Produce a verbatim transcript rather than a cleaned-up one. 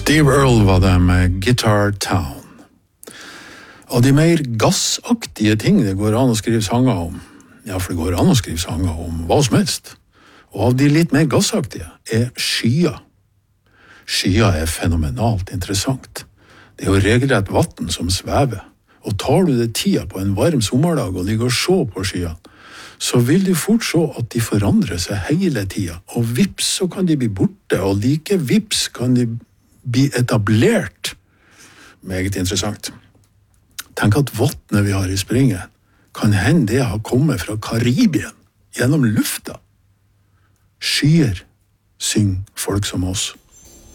Steve Earle var det med Guitar Town. Av de mer gassaktige ting det går an å skrive sanger om, ja, for det går an å skrive sanger om hva som helst, og av de litt mer gassaktige er skyer. Skyer er fenomenalt interessant. Det er jo regelrett vatten som svever, og tar du det tida på en varm sommerdag og ligger og se på skyene, så vil du fort se at de forandrer seg hele tida, og vips så kan de bli borte, og like vips kan de bli etablert. Meget interessant. Tenk at vattnet vi har i springen kan hende det har kommet fra Karibien, gjennom lufta. Skyer synger folk som oss.